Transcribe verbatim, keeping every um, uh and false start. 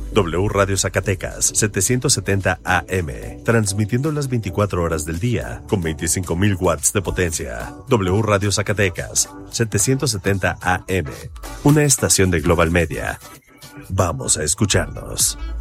W Radio Zacatecas, setecientos setenta A M, transmitiendo las veinticuatro horas del día, con veinticinco mil watts de potencia. W Radio Zacatecas, setecientos setenta A M, una estación de Global Media. Vamos a escucharnos.